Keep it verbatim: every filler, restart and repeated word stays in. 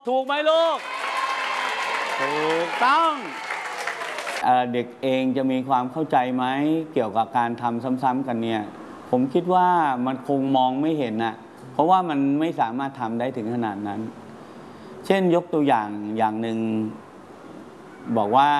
ถูกไหมลูกถูกต้องเอ่อเด็กเองจะมีความเข้าใจไหมเกี่ยวกับการทำซ้ำๆกันเนี่ยผมคิดว่ามันคงมองไม่เห็นน่ะเพราะว่ามันไม่สามารถทำได้ถึงขนาดนั้นเช่นยกตัวอย่างอย่างหนึ่งบอกว่า